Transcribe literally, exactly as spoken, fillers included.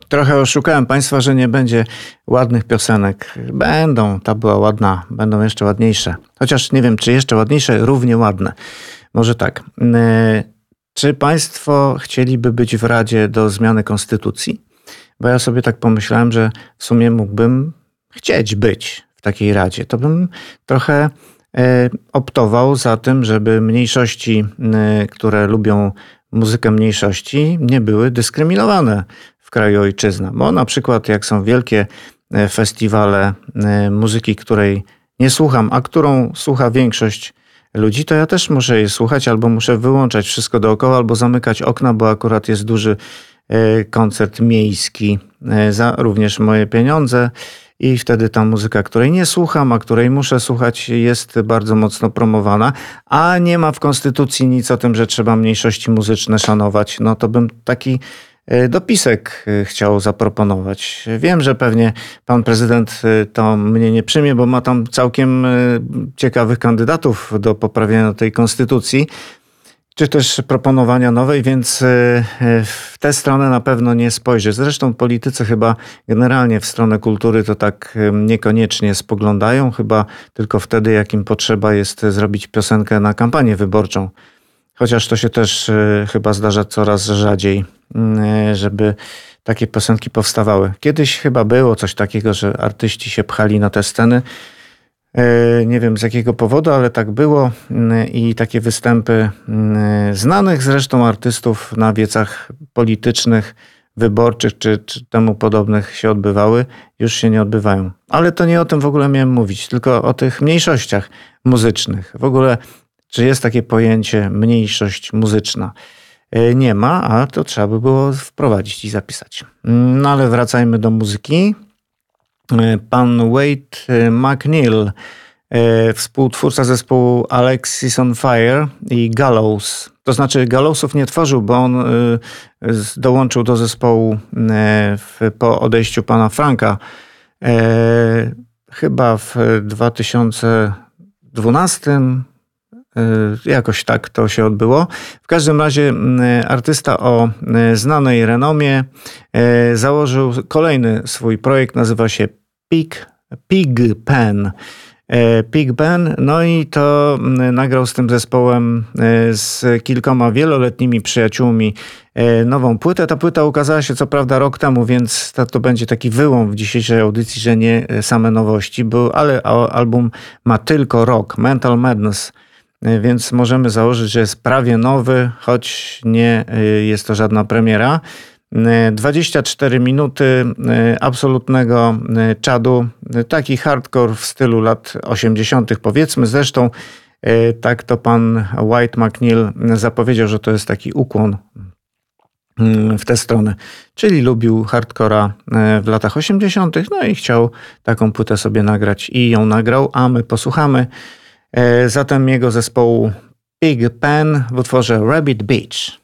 Trochę oszukałem Państwa, że nie będzie ładnych piosenek. Będą, ta była ładna, będą jeszcze ładniejsze. Chociaż nie wiem, czy jeszcze ładniejsze, równie ładne. Może tak. Czy Państwo chcieliby być w Radzie do zmiany konstytucji? Bo ja sobie tak pomyślałem, że w sumie mógłbym chcieć być w takiej Radzie. To bym trochę optował za tym, żeby mniejszości, które lubią muzykę mniejszości, nie były dyskryminowane w kraju ojczyzna. Bo na przykład jak są wielkie festiwale muzyki, której nie słucham, a którą słucha większość ludzi, to ja też muszę je słuchać, albo muszę wyłączać wszystko dookoła, albo zamykać okna, bo akurat jest duży koncert miejski za również moje pieniądze i wtedy ta muzyka, której nie słucham, a której muszę słuchać, jest bardzo mocno promowana, a nie ma w konstytucji nic o tym, że trzeba mniejszości muzyczne szanować. No to bym taki dopisek chciał zaproponować. Wiem, że pewnie pan prezydent to mnie nie przyjmie, bo ma tam całkiem ciekawych kandydatów do poprawienia tej konstytucji, czy też proponowania nowej, więc w tę stronę na pewno nie spojrzy. Zresztą politycy chyba generalnie w stronę kultury to tak niekoniecznie spoglądają, chyba tylko wtedy, jak im potrzeba jest zrobić piosenkę na kampanię wyborczą. Chociaż to się też chyba zdarza coraz rzadziej, żeby takie piosenki powstawały. Kiedyś chyba było coś takiego, że artyści się pchali na te sceny. Nie wiem z jakiego powodu, ale tak było i takie występy znanych zresztą artystów na wiecach politycznych, wyborczych czy, czy temu podobnych się odbywały, już się nie odbywają. Ale to nie o tym w ogóle miałem mówić, tylko o tych mniejszościach muzycznych. W ogóle czy jest takie pojęcie mniejszość muzyczna? Nie ma, a to trzeba by było wprowadzić i zapisać. No ale wracajmy do muzyki. Pan Wade McNeil, współtwórca zespołu Alexis on Fire i Gallows. To znaczy Gallowsów nie tworzył, bo on dołączył do zespołu po odejściu pana Franka. Chyba w dwa tysiące dwunastym jakoś tak to się odbyło. W każdym razie artysta o znanej renomie założył kolejny swój projekt, nazywa się Pig, Pigpen. Pigpen, no i to nagrał z tym zespołem z kilkoma wieloletnimi przyjaciółmi nową płytę. Ta płyta ukazała się co prawda rok temu, więc to, to będzie taki wyłom w dzisiejszej audycji, że nie same nowości, bo, ale album ma tylko rok, Mental Madness. Więc możemy założyć, że jest prawie nowy, choć nie jest to żadna premiera. dwadzieścia cztery minuty absolutnego czadu, taki hardcore w stylu lat osiemdziesiątych powiedzmy. Zresztą tak to pan Wade McNeil zapowiedział, że to jest taki ukłon w tę stronę. Czyli lubił hardcora w latach osiemdziesiątych, no i chciał taką płytę sobie nagrać i ją nagrał, a my posłuchamy zatem jego zespołu Pigpen w utworze Rabbit Beach.